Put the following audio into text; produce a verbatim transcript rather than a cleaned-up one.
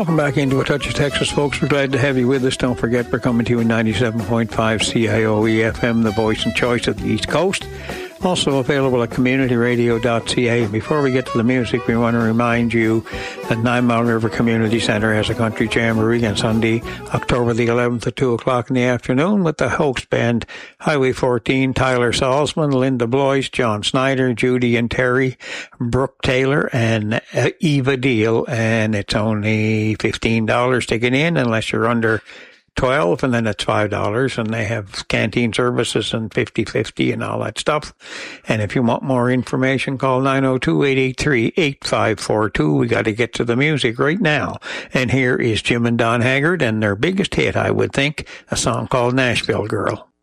Welcome back into A Touch of Texas, folks. We're glad to have you with us. Don't forget, we're coming to you in ninety-seven point five C I O E F M, the voice and choice of the East Coast. Also available at community radio dot c a. Before we get to the music, we want to remind you that Nine Mile River Community Center has a country jamboree on Sunday, October the eleventh at two o'clock in the afternoon with the host band Highway fourteen, Tyler Salzman, Linda Blois, John Snyder, Judy and Terry, Brooke Taylor, and Eva Deal. And it's only fifteen dollars to get in unless you're under twelve, and then it's five dollars, and they have canteen services and fifty-fifty and all that stuff. And if you want more information, call nine oh two, eight eight three, eight five four two. We got to get to the music right now. And here is Jim and Don Haggard and their biggest hit, I would think, a song called Nashville Girl.